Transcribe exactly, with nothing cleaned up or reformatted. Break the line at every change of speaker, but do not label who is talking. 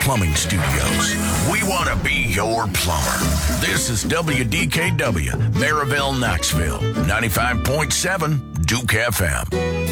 Plumbing Studios. We want to be your plumber. This is W D K W, Maryville, Knoxville, ninety-five point seven Duke F M.